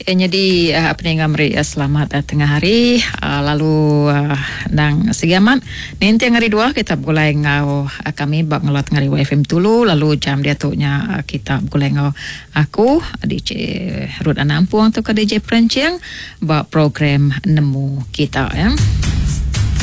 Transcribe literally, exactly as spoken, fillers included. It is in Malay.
eh, jadi uh, apa ni ngamri uh, selamat uh, tengah hari uh, lalu uh, nang segaman nanti hari dua kita boleh ngau uh, kami bak ngelat ngari W F M dulu lalu jam dia tu nya uh, kita boleh ngau aku D J Ruth Anampu untuk ke D J Perenciang bak program nemu kita ya.